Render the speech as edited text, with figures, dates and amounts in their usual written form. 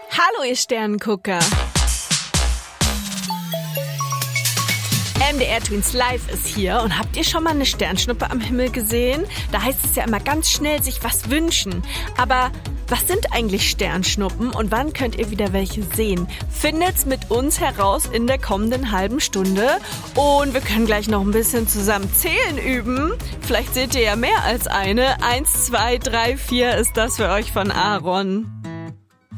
Hallo ihr Sternengucker. MDR Twins Live ist hier und habt ihr schon mal eine Sternschnuppe am Himmel gesehen? Da heißt es ja immer ganz schnell sich was wünschen. Aber was sind eigentlich Sternschnuppen und wann könnt ihr wieder welche sehen? Findet's mit uns heraus in der kommenden halben Stunde. Und wir können gleich noch ein bisschen zusammen zählen üben. Vielleicht seht ihr ja mehr als eine. 1, 2, 3, 4 ist das für euch von Aaron.